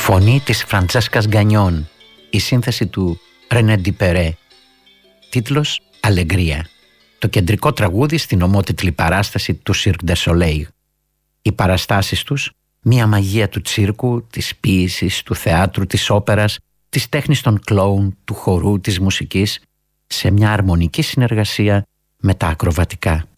φωνή της Φραντσέσκας Γκανιόν, η σύνθεση του Ρενέ Ντιπερέ. Τίτλος «Αλεγκρία». Το κεντρικό τραγούδι στην ομότιτλη παράσταση του Cirque du Soleil. Οι παραστάσεις τους, μια μαγεία του τσίρκου, της ποίησης, του θεάτρου, της όπερας, της τέχνης των κλόουν, του χορού, της μουσικής, σε μια αρμονική συνεργασία με τα ακροβατικά.